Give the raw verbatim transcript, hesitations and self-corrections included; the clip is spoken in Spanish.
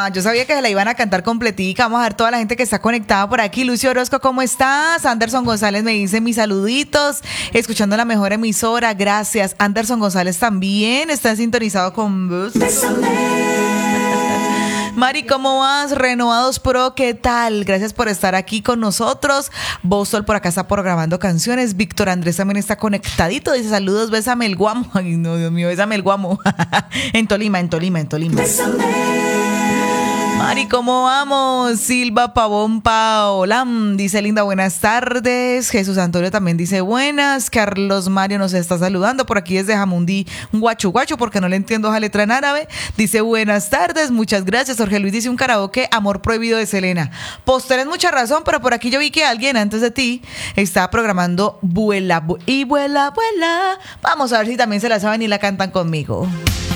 Ah, yo sabía que se la iban a cantar completica. Vamos a ver toda la gente que está conectada por aquí. Lucio Orozco, ¿cómo estás? Anderson González me dice mis saluditos. Escuchando la mejor emisora. Gracias. Anderson González también está sintonizado con vos. Mari, ¿cómo vas? Renovados Pro, ¿qué tal? Gracias por estar aquí con nosotros. Bostol por acá está programando canciones. Víctor Andrés también está conectadito. Dice saludos, bésame el guamo. Ay, no, Dios mío, bésame el guamo. En Tolima, en Tolima, en Tolima. Bésame. Mari, ¿cómo vamos? Silva Pavón Paolam dice linda, buenas tardes. Jesús Antonio también dice buenas. Carlos Mario nos está saludando por aquí desde Jamundí, guacho guacho, porque no le entiendo esa letra en árabe. Dice buenas tardes, muchas gracias. Jorge Luis dice un karaoke, Amor Prohibido de Selena. Pues tenés mucha razón, pero por aquí yo vi que alguien antes de ti estaba programando Vuela, y vuela, vuela. Vamos a ver si también se la saben y la cantan conmigo.